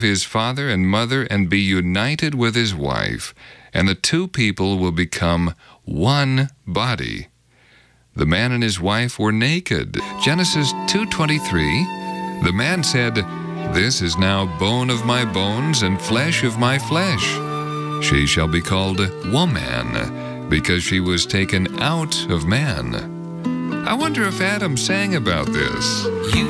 his father and mother and be united with his wife, and the two people will become one body. The man and his wife were naked. Genesis 2:23. The man said, "This is now bone of my bones and flesh of my flesh. She shall be called woman, because she was taken out of man." I wonder if Adam sang about this.